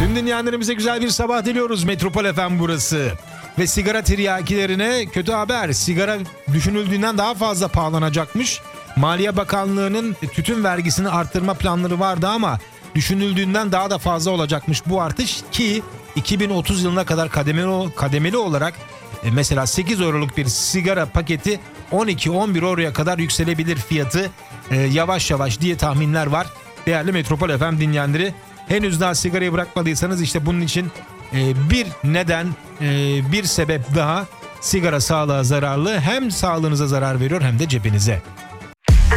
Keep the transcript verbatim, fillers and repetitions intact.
Tüm dinleyenlerimize güzel bir sabah diliyoruz. Metropol F M burası. Ve sigara tiryakilerine kötü haber. Sigara düşünüldüğünden daha fazla pahalanacakmış. Maliye Bakanlığı'nın tütün vergisini arttırma planları vardı ama düşünüldüğünden daha da fazla olacakmış bu artış ki iki bin otuz yılına kadar kademeli, kademeli olarak e, mesela sekiz euroluk bir sigara paketi on iki on bir euroya kadar yükselebilir fiyatı e, yavaş yavaş diye tahminler var. Değerli Metropol F M dinleyenleri, henüz daha sigarayı bırakmadıysanız işte bunun için e, bir neden, e, bir sebep daha: sigara sağlığa zararlı, hem sağlığınıza zarar veriyor hem de cebinize.